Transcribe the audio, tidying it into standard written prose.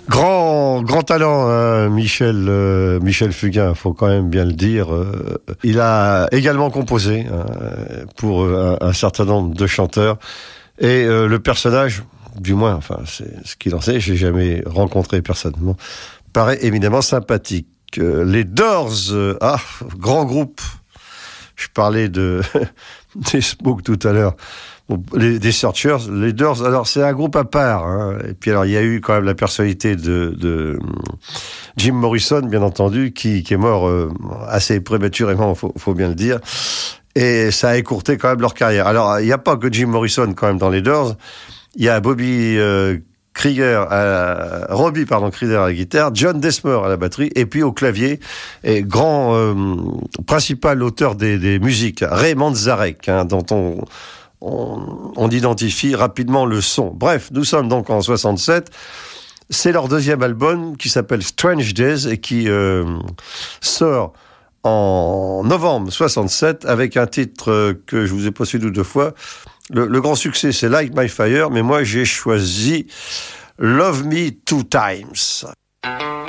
Grand talent, hein, Michel Fugain, faut quand même bien le dire. Il a également composé pour un certain nombre de chanteurs. Et le personnage, du moins, enfin, c'est ce qu'il en sait, j'ai jamais rencontré personnellement, paraît éminemment sympathique. Les Doors, grand groupe. Je parlais des Smokes tout à l'heure. Bon, des Searchers, les Doors, alors c'est un groupe à part, hein. Et puis alors il y a eu quand même la personnalité de Jim Morrison, bien entendu, qui est mort assez prématurément, faut bien le dire. Et ça a écourté quand même leur carrière. Alors il n'y a pas que Jim Morrison quand même dans les Doors. Il y a Robbie Krieger à la guitare, John Densmore à la batterie, et puis au clavier, et grand principal auteur des musiques, Ray Manzarek, hein, dont on identifie rapidement le son. Bref, nous sommes donc en 67. C'est leur deuxième album qui s'appelle Strange Days et qui sort en novembre 67 avec un titre que je vous ai passé deux fois. Le grand succès, c'est Light My Fire, mais moi j'ai choisi Love Me Two Times.